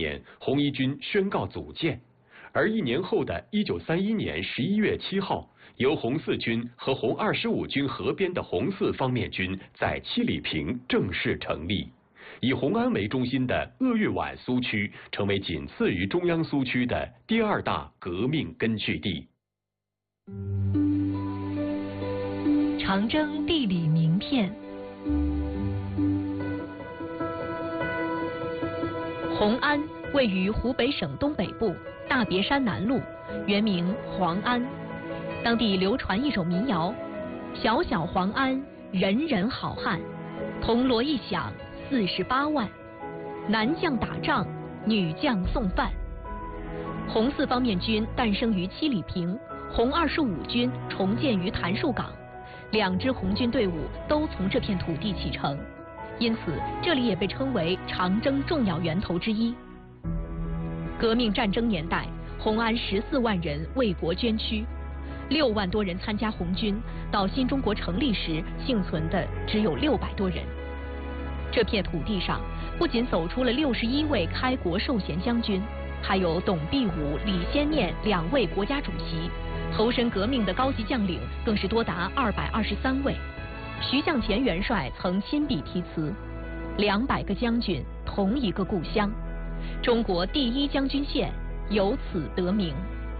年，红一军宣告组建，而1年后的1931年11月7号，由红四军和红25军合编的红四方面军在七里坪正式成立。以红安为中心的鄂豫皖苏区成为仅次于中央苏区的第2大革命根据地。 长征地理名片。红安位于湖北省东北部大别山南麓，原名黄安。当地流传一首民谣：小小黄安，人人好汉，铜锣一响48万，男将打仗，女将送饭。红四方面军诞生于七里坪，红25军重建于谭树岗，2支红军队伍都从这片土地启程，因此这里也被称为长征重要源头之一。革命战争年代，红安14万人为国捐躯，6万多人参加红军，到新中国成立时幸存的只有600多人。这片土地上不仅走出了61位开国授衔将军，还有董必武、李先念2位国家主席，投身革命的高级将领更是多达223位。徐向前元帅曾亲笔题词：200个将军，同一个故乡，中国第1将军县由此得名。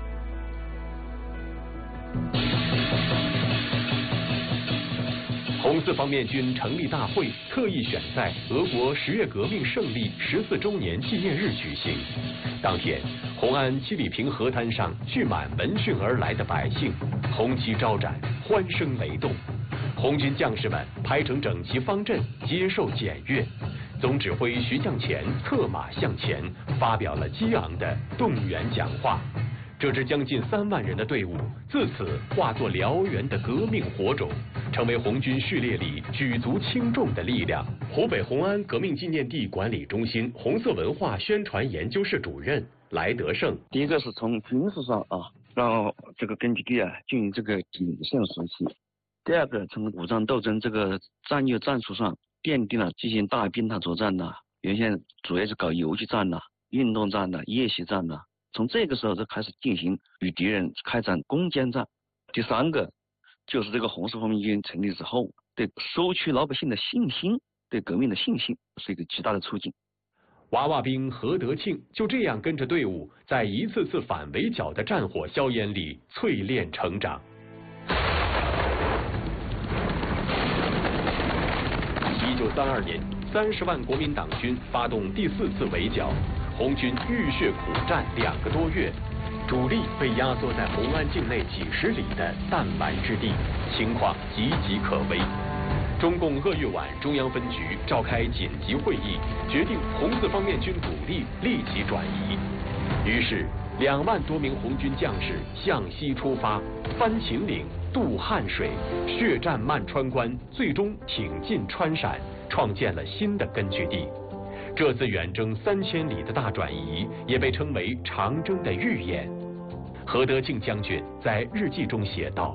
红四方面军成立大会特意选在俄国10月革命胜利14周年纪念日举行。当天，红安七里坪河滩上聚满闻讯而来的百姓，红旗招展，欢声雷动。红军将士们排成整齐方阵，接受检阅。总指挥徐向前策马向前，发表了激昂的动员讲话。这支将近3万人的队伍，自此化作燎原的革命火种，成为红军序列里举足轻重的力量。湖北红安革命纪念地管理中心红色文化宣传研究室主任来德胜。 第一个是从军事上让这个根据地进行这个谨慎熟悉；第二个从武装斗争这个战略战术上奠定了进行大兵塔作战原先主要是搞游击战运动战夜袭战从这个时候就开始进行与敌人开展攻坚战。第三个就是这个红四方面军成立之后，对收区老百姓的信心，对革命的信心是一个极大的促进。 娃娃兵何德庆就这样跟着队伍，在一次次反围剿的战火硝烟里淬炼成长。1932年，30万国民党军发动第4次围剿，红军浴血苦战2个多月，主力被压缩在红安境内几十里的弹丸之地，情况岌岌可危。中共鄂豫皖中央分局召开紧急会议，决定红四方面军主力立即转移。于是2万多名红军将士向西出发，翻秦岭，渡汉水，血战漫川关，最终挺进川陕，创建了新的根据地。这次远征3000里的大转移，也被称为长征的预演。何德庆将军在日记中写道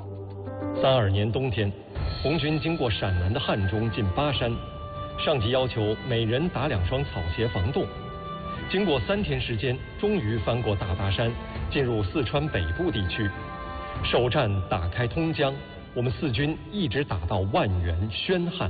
：32年冬天，红军经过陕南的汉中进巴山，上级要求每人打2双草鞋防冻。经过3天时间，终于翻过大巴山，进入四川北部地区。首战打开通江，我们四军一直打到万源、宣汉。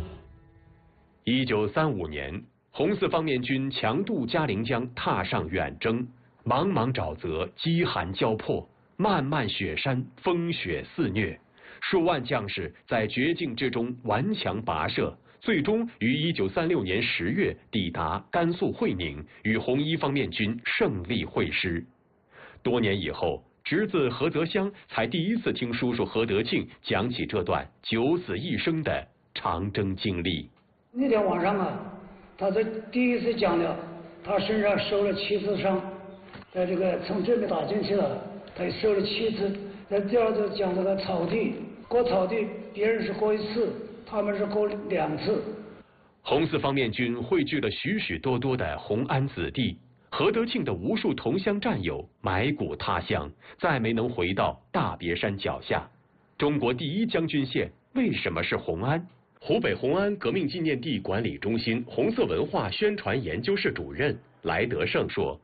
1935年，红四方面军强渡嘉陵江，踏上远征。茫茫沼泽，饥寒交迫，漫漫雪山，风雪肆虐。数万将士在绝境之中顽强跋涉，最终于1936年10月抵达甘肃会宁，与红一方面军胜利会师。多年以后，侄子何泽湘才第一次听叔叔何德庆讲起这段九死一生的长征经历。 那天晚上他这第一次讲了，他身上受了7次伤，在这个从这边打进去了，他也受了7次。在第二次讲这个草地，过草地别人是过1次，他们是过2次。 红四方面军汇聚了许许多多的红安子弟，何德庆的无数同乡战友埋骨他乡，再没能回到大别山脚下。中国第1将军县为什么是红安？湖北红安革命纪念地管理中心红色文化宣传研究室主任来德胜说：